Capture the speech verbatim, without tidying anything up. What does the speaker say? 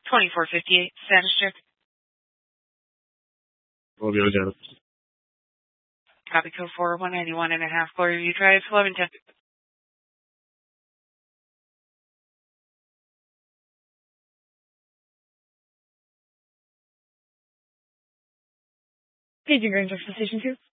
twenty-four fifty-eight, status check. Romeo Delta. Copy code four one ninety-one and a half, Glory View Drive, eleven ten. Paging Ranger for Station two.